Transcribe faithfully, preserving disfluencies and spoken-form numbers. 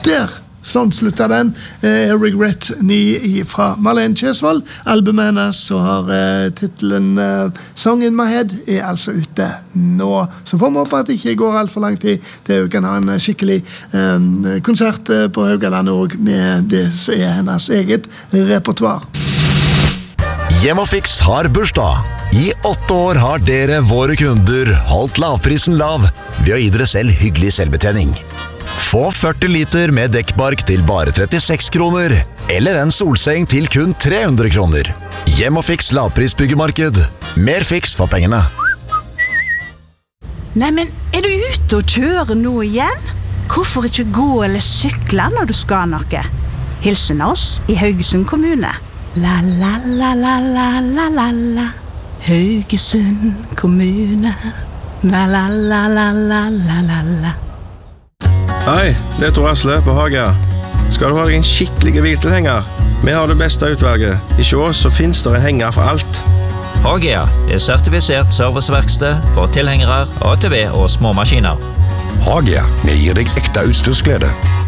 Der, sånn slutter den. Eh, Regret ny fra Marlene Kjesvold. Albumet hennes så har eh, titelen eh, Song in My Head er altså ute nå. Så får vi håpe at det ikke går alt for lang tid. Det er jo kan ha en skikkelig eh, konsert eh, på Haugaland også, med det som er hennes eget repertoire. Hjemmefix har bursdag. I åtte år har dere, våre kunder, holdt lavprisen lav ved å gi dere selv hyggelig selvbetjening. Få førti liter med dekkbark til bare trettiseks kroner, eller en solseng til kun tre hundre kroner. Hjemmefix lavprisbyggemarked. Mer fiks for pengene. Nei, men er du ute og kjører nå igjen? Hvorfor ikke gå eller sykle når du skal noe? Hilsen oss i Haugesund kommune. La la la la la la la la. Haugesund kommune. La la la la la la la la. Hei, det er Tor Asle på Hagea. Skal du ha en skikkelig biltilhenger? Vi har det beste utvalget. I Sjås så finnes det en henger for alt. Hagea er sertifisert serviceverksted for tilhengere, A T V og små maskiner. Hagea, vi gir deg ekte utstyrsglede.